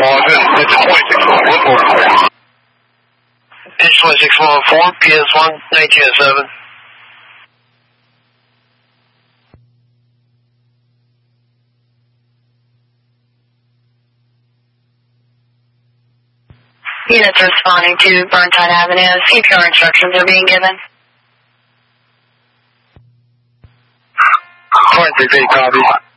It's 2614. It's 2614, PS1, 1907. Units responding to Burnside Avenue. CPR instructions are being given. 23 feet, copy.